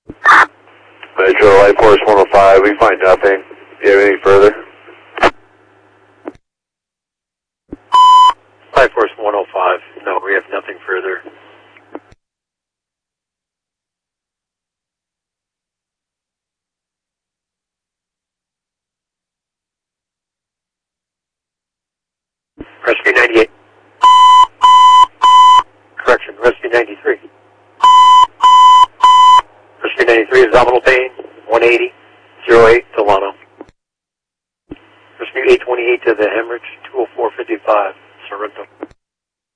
Metro Light Force 105, we find nothing. Do you have any further? Light Force 105, no, we have nothing further. Rescue 98. Correction, Rescue 93. Rescue 93 is abdominal pain, 180, 08, Delano. Rescue 828 to the hemorrhage, 20455.